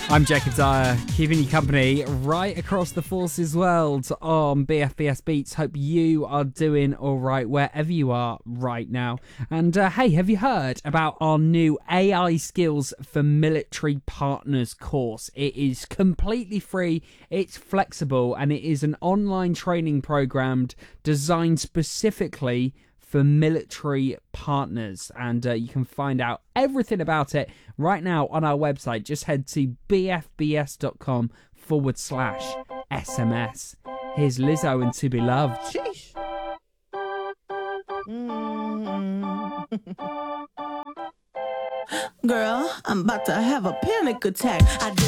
I'm Jacob Dyer, keeping you company right across the Forces world on BFBS Beats. Hope you are doing all right wherever you are right now. And hey, have you heard about our new AI Skills for Military Partners course? It is completely free, it's flexible, and it is an online training program designed specifically for military partners, and you can find out everything about it right now on our website. Just head to bfbs.com/SMS. Here's Lizzo and To Be Loved. Sheesh. Girl, I'm about to have a panic attack. I did